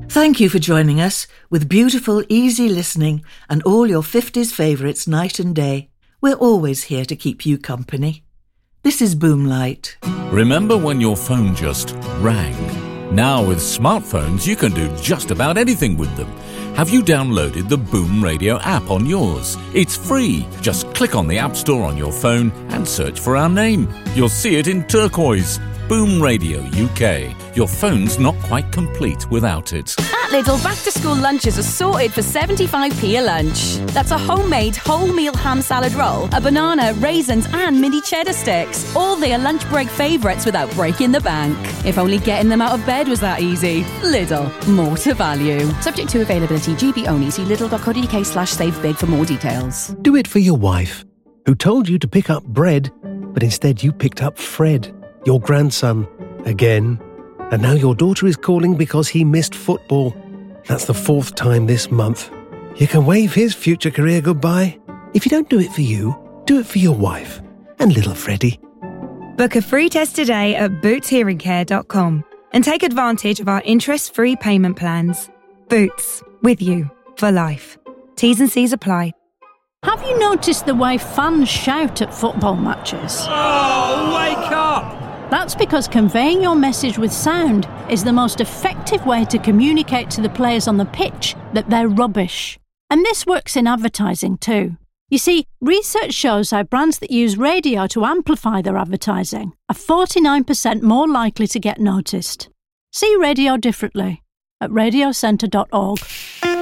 Thank you for joining us with beautiful, easy listening and all your 50s favourites night and day. We're always here to keep you company. This is Boomlight. Remember when your phone just rang? Now with smartphones, you can do just about anything with them. Have you downloaded the Boom Radio app on yours? It's free. Just click on the App Store on your phone and search for our name. You'll see it in turquoise. Boom Radio UK. Your phone's not quite complete without it. At Lidl, back-to-school lunches are sorted for 75p a lunch. That's a homemade whole-meal ham salad roll, a banana, raisins and mini cheddar sticks. All their lunch break favourites without breaking the bank. If only getting them out of bed was that easy. Lidl, more to value. Subject to availability, GB only. See lidl.co.uk/savebig for more details. Do it for your wife, who told you to pick up bread, but instead you picked up Fred, your grandson, again. And now your daughter is calling because he missed football. That's the 4th time this month. You can wave his future career goodbye. If you don't do it for you, do it for your wife and little Freddie. Book a free test today at bootshearingcare.com and take advantage of our interest-free payment plans. Boots, with you for life. T's and C's apply. Have you noticed the way fans shout at football matches? Oh, wake up! That's because conveying your message with sound is the most effective way to communicate to the players on the pitch that they're rubbish. And this works in advertising too. You see, research shows how brands that use radio to amplify their advertising are 49% more likely to get noticed. See radio differently at radiocentre.org.